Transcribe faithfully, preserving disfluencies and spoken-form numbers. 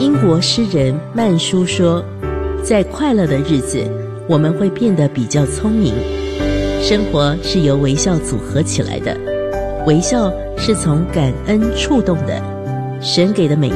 英国诗人曼殊说，在快乐的日子，我们会变得比较聪明。生活是由微笑组合起来的，微笑是从感恩触动的。神给的每